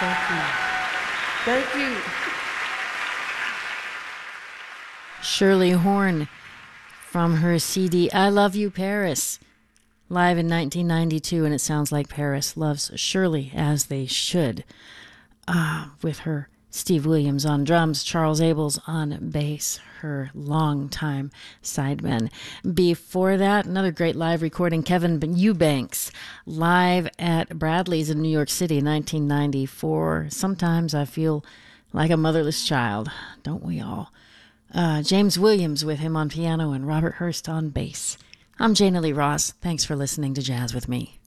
Thank you. Thank you. Shirley Horn from her CD I Love You, Paris, live in 1992, and it sounds like Paris loves Shirley, as they should, with her Steve Williams on drums, Charles Abels on bass, her longtime sideman. Before that, another great live recording, Kevin Eubanks, live at Bradley's in New York City, 1994. Sometimes I feel like a motherless child, don't we all? James Williams with him on piano and Robert Hurst on bass. I'm Jana Lee Ross. Thanks for listening to Jazz with Me.